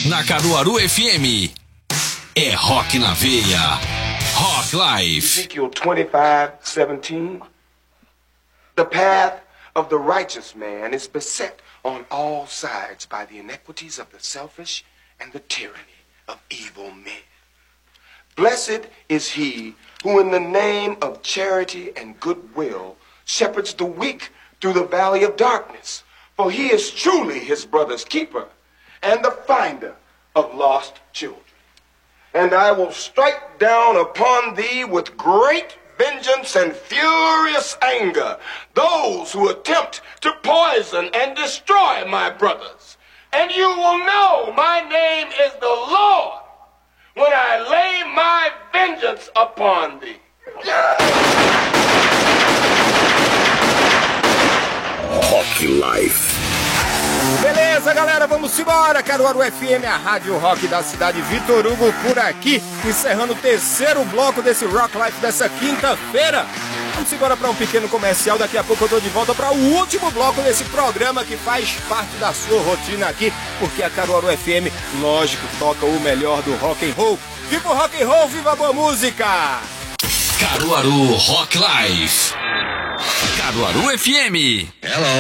Na Caruaru FM, é rock na veia. Rock Life. Ezekiel 25:17. The path of the righteous man is beset on all sides by the iniquities of the selfish and the tyranny of evil men. Blessed is he who in the name of charity and goodwill shepherds the weak through the valley of darkness, for he is truly his brother's keeper and the finder of lost children. And I will strike down upon thee with great vengeance and furious anger those who attempt to poison and destroy my brothers. And you will know my name is the Lord when I lay my vengeance upon thee. Rock Life. Beleza, galera, vamos embora. Caruaru FM, a rádio rock da cidade. Vitor Hugo por aqui, encerrando o terceiro bloco desse Rock Life dessa quinta-feira. Vamos embora para um pequeno comercial. Daqui a pouco eu tô de volta para o último bloco desse programa que faz parte da sua rotina aqui, porque a Caruaru FM, lógico, toca o melhor do rock and roll. Viva o rock and roll, viva a boa música! Caruaru Rock Life. Caruaru FM. Hello.